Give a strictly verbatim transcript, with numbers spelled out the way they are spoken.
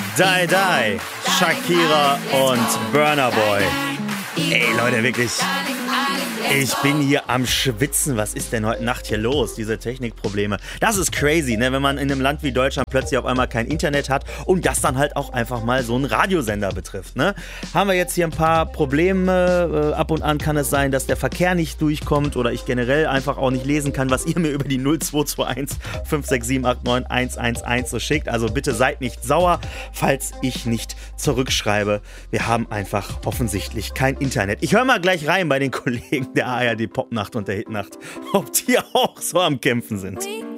Die Die, Shakira und Burna Boy. Ey Leute, wirklich, ich bin hier am Schwitzen. Was ist denn heute Nacht hier los? Diese Technikprobleme. Das ist crazy, ne? Wenn man in einem Land wie Deutschland plötzlich auf einmal kein Internet hat und das dann halt auch einfach mal so einen Radiosender betrifft, ne? Haben wir jetzt hier ein paar Probleme. Äh, ab und an kann es sein, dass der Verkehr nicht durchkommt oder ich generell einfach auch nicht lesen kann, was ihr mir über die null zwei zwei eins fünf sechs sieben acht neun eins eins eins so schickt. Also bitte seid nicht sauer, falls ich nicht zurückschreibe. Wir haben einfach offensichtlich kein Internet. Ich höre mal gleich rein bei den Kollegen der A R D Popnacht und der Hitnacht, ob die auch so am Kämpfen sind.